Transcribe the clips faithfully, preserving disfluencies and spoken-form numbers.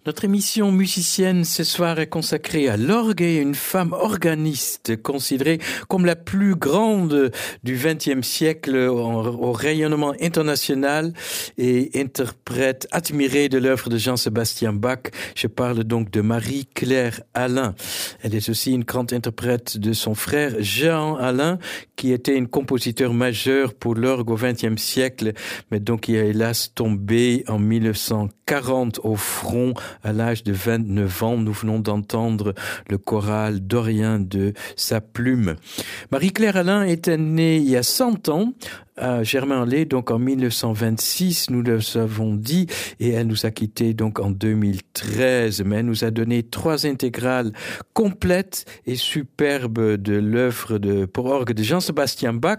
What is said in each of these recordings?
Notre émission musicienne ce soir est consacrée à l'orgue et une femme organiste considérée comme la plus grande du vingtième siècle au rayonnement international et interprète admirée de l'œuvre de Jean-Sébastien Bach. Je parle donc de Marie-Claire Alain. Elle est aussi une grande interprète de son frère Jean Alain, qui était un compositeur majeur pour l'orgue au vingtième siècle, mais donc qui a hélas tombé en mille neuf cent quarante au front à l'âge de vingt-neuf ans. Nous venons d'entendre le choral dorien de sa plume. Marie-Claire Alain était née il y a cent ans à Germain-en-Laye, donc en mille neuf cent vingt-six, nous le avons dit, et elle nous a quittés donc en deux mille treize, mais elle nous a donné trois intégrales complètes et superbes de l'œuvre de, pour orgue de Jean-Sébastien Bach.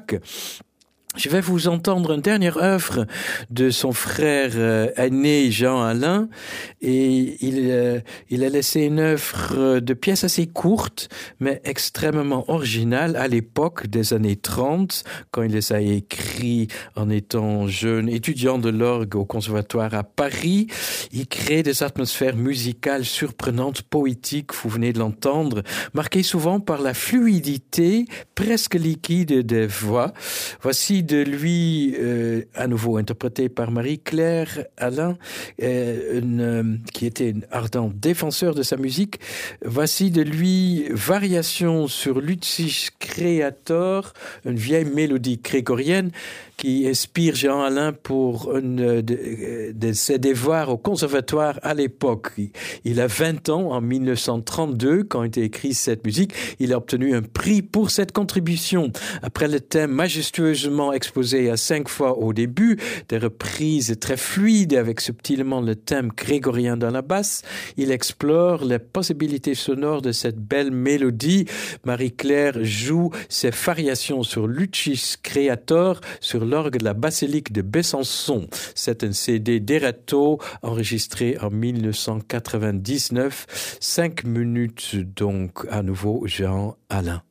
Je vais vous entendre une dernière œuvre de son frère euh, aîné Jean Alain, et il, euh, il a laissé une œuvre de pièces assez courte, mais extrêmement originale à l'époque des années trente, quand il les a écrits en étant jeune étudiant de l'orgue au conservatoire à Paris. Il crée des atmosphères musicales surprenantes, poétiques, vous venez de l'entendre, marquées souvent par la fluidité presque liquide des voix. Voici de lui, euh, à nouveau interprété par Marie-Claire Alain, euh, une, euh, qui était une ardente défenseur de sa musique. Voici de lui Variation sur Lucis Creator, une vieille mélodie grégorienne qui inspire Jean Alain pour une de, de ses devoirs au conservatoire à l'époque. Il a vingt ans, en mille neuf cent trente-deux, quand il a écrit cette musique. Il a obtenu un prix pour cette contribution. Après le thème majestueusement exposé à cinq fois au début, des reprises très fluides avec subtilement le thème grégorien dans la basse, il explore les possibilités sonores de cette belle mélodie. Marie-Claire joue ses variations sur Lucis Creator, sur l'orgue de la basilique de Besançon. C'est un C D d'Erato enregistré en mille neuf cent quatre-vingt-dix-neuf. Cinq minutes donc à nouveau Jean Alain.